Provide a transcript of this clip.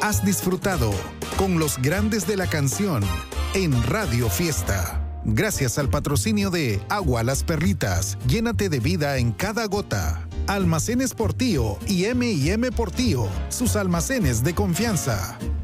has disfrutado con los grandes de la canción en Radio Fiesta. Gracias al patrocinio de Agua Las Perlitas, llénate de vida en cada gota. Almacenes Portillo y M&M Portillo, sus almacenes de confianza.